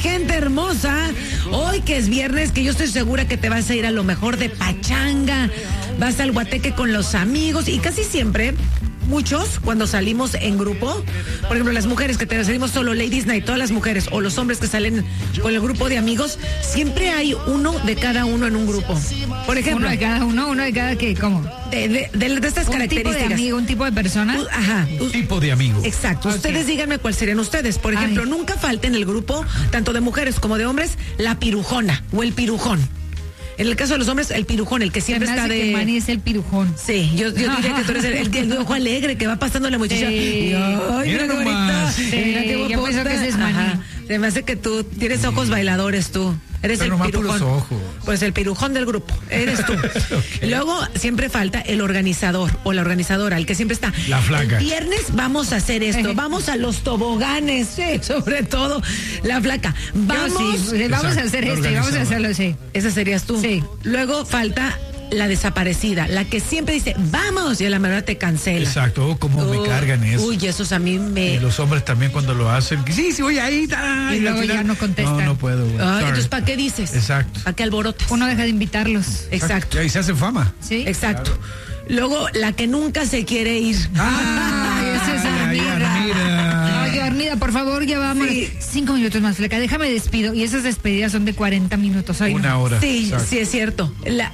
gente hermosa, hoy que es viernes, que yo estoy segura que te vas a ir a lo mejor de pachanga, vas al guateque con los amigos y casi siempre... Muchos, cuando salimos en grupo, por ejemplo, las mujeres que salimos solo, Ladies Night, todas las mujeres, o los hombres que salen con el grupo de amigos, siempre hay uno de cada uno en un grupo. Por ejemplo. Uno de cada que, ¿cómo? De estas características. Un tipo de amigo, un tipo de persona. Un tipo de amigo. Exacto. Okay. Ustedes díganme cuáles serían ustedes. Por ejemplo, nunca falte en el grupo, tanto de mujeres como de hombres, la pirujona o el pirujón. En el caso de los hombres, el pirujón, el que siempre está de... Que Manny es el pirujón. Sí, yo diría que tú eres el ojo alegre que va pasando la muchacha. Sí. Ay, mira qué bonita. Sí, yo pienso que ese es Manny. Se me hace que tú tienes ojos bailadores, tú. Eres pero el pirujón. Ojos. Pues el pirujón del grupo, eres tú. Okay. Luego siempre falta el organizador o la organizadora, el que siempre está. La flaca. El viernes vamos a hacer esto, vamos a los toboganes, sobre todo la flaca. Vamos a hacer esto y vamos a hacerlo, sí. Esa serías tú. Sí. Luego falta la desaparecida, la que siempre dice, vamos, y a la verdad te cancela. Exacto, cómo me cargan eso. Uy, esos a mí me... Y los hombres también cuando lo hacen, sí, voy ahí. Y luego ya no contestan. No puedo. Entonces, ¿para qué dices? Exacto. ¿Para qué alborotas? Uno deja de invitarlos. Exacto. Y ahí se hacen fama. Sí. Exacto. Claro. Luego, la que nunca se quiere ir. Esa es Armida. Oye, Armida, por favor, ya vamos. Sí. 5 minutos más, flaca. Déjame despido. Y esas despedidas son de 40 minutos. Hoy Una hora. Sí, exacto. Sí es cierto. La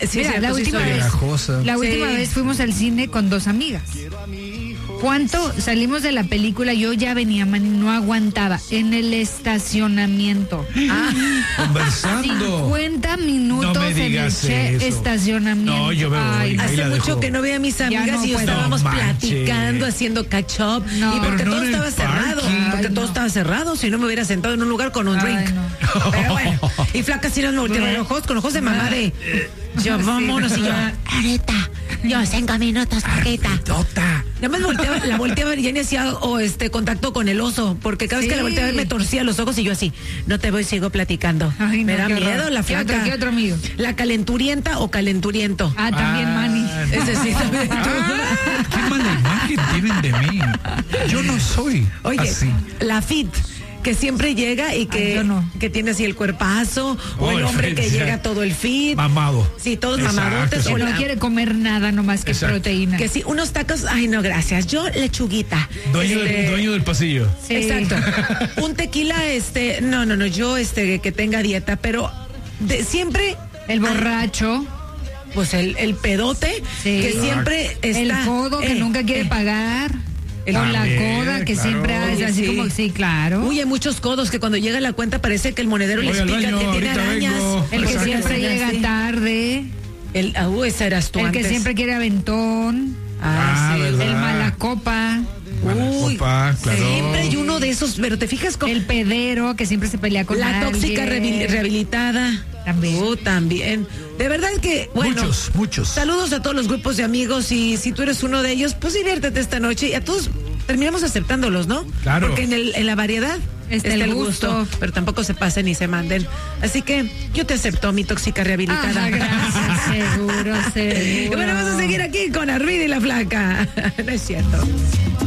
última vez fuimos al cine con 2 amigas. ¿Cuánto salimos de la película? Yo ya venía, no aguantaba. En el estacionamiento. Conversando. 50 minutos no me en el estacionamiento. No, yo veo. Hace mucho que no veía a mis amigas y estábamos platicando, haciendo catch up. Y porque todo estaba cerrado. Porque todo estaba cerrado. Si no me hubiera sentado en un lugar con un drink. No. Pero bueno. Y flaca si nos volteaba los ojos, con ojos de mamá de... Yo, vámonos, y yo, ahorita, yo 5 minutos, ahorita. Nada más la volteaba a ver y ya ni hacía contacto con el oso, porque cada vez que la volteaba a ver me torcía los ojos y yo así, no te voy, sigo platicando. Ay, me da miedo la flaca. ¿Qué otro amigo? La calenturienta o calenturiento. También Manny. Ese sí también. Qué mala imagen tienen de mí. Yo no soy así. La fit, que siempre llega y que tiene así el cuerpazo, o el hombre que llega todo el fit. Mamado. Sí, todos mamadotes. O no quiere comer nada nomás que proteína. Que sí, unos tacos, ay no, gracias. Yo lechuguita. Dueño del pasillo. Sí. Exacto. Un tequila, no, yo que tenga dieta, pero siempre. El borracho. Pues el pedote, que siempre está. El codo que nunca quiere pagar. Con la coda que siempre hace así como, sí, claro. Uy, hay muchos codos que cuando llega la cuenta parece que el monedero les pica, que tiene arañas. El que siempre llega tarde. Esa eras tú el antes. Que siempre quiere aventón. Sí. El malacopa. Uy, claro. Siempre hay uno de esos, pero te fijas con el pedero que siempre se pelea con la tóxica rehabilitada. También. De verdad que, bueno. Muchos. Saludos a todos los grupos de amigos y si tú eres uno de ellos, pues diviértete esta noche y a todos terminamos aceptándolos, ¿no? Claro. Porque en la variedad está el gusto, pero tampoco se pasen ni se manden. Así que yo te acepto, mi tóxica rehabilitada. Gracias, seguro. Y bueno, vamos a seguir aquí con Armida y la flaca. No es cierto.